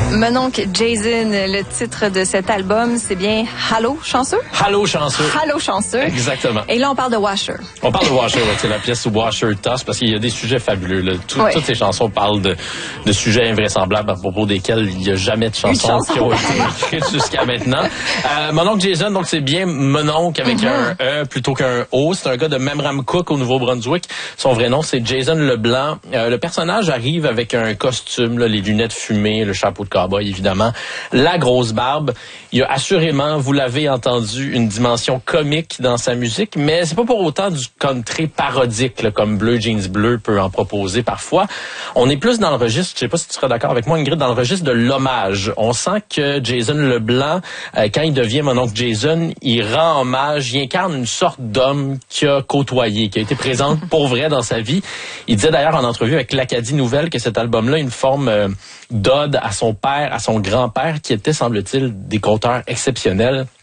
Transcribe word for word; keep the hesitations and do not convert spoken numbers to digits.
Mon oncle Jason, le titre de cet album, c'est bien Allô, chanceux? Allô, chanceux. Allô, chanceux. Exactement. Et là, on parle de Washer. On parle de Washer, ouais, c'est la pièce Washer Toss, parce qu'il y a des sujets fabuleux. Là. Tout, ouais. Toutes ces chansons parlent de, de sujets invraisemblables à propos desquels il n'y a jamais de chansons chanson. qui ont été écrites jusqu'à maintenant. Euh, mon oncle Jason, donc c'est bien mon oncle avec mm-hmm. un E plutôt qu'un O. C'est un gars de Memramcook au Nouveau-Brunswick. Son vrai nom, c'est Jason Leblanc. Euh, le personnage arrive avec un costume, là, les lunettes fumées, le chapeau de cowboy, évidemment, la grosse barbe. Il y a assurément, vous l'avez entendu, une dimension comique dans sa musique, mais c'est pas pour autant du country parodique, là, comme Bleu Jeans Bleu peut en proposer parfois. On est plus dans le registre, je sais pas si tu seras d'accord avec moi, Ingrid, dans le registre de l'hommage. On sent que Jason Leblanc, euh, quand il devient mon oncle Jason, il rend hommage, il incarne une sorte d'homme qui a côtoyé, qui a été présent pour vrai dans sa vie. Il disait d'ailleurs en entrevue avec l'Acadie Nouvelle que cet album-là est une forme euh, d'ode à son père, à son grand-père, qui était, semble-t-il, des conteurs exceptionnels.